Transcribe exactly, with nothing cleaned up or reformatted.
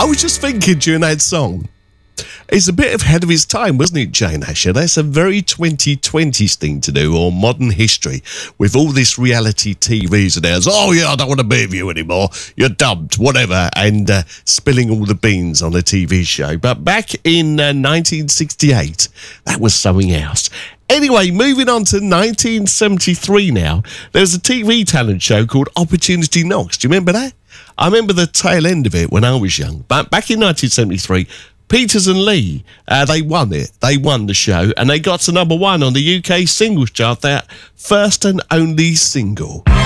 was just thinking during that song, it's a bit ahead of his time, wasn't it, Jane Asher? That's a very twenty twenties thing to do, or modern history, with all this reality T Vs and ours. Oh, yeah, I don't want to be with you anymore. You're dumped, whatever, and uh, spilling all the beans on a T V show. But back in uh, nineteen sixty-eight, that was something else. Anyway, moving on to nineteen seventy-three now, there's a T V talent show called Opportunity Knocks. Do you remember that? I remember the tail end of it when I was young. But back in nineteen seventy-three, Peters and Lee, uh, they won it. They won the show, and they got to number one on the U K singles chart, their first and only single.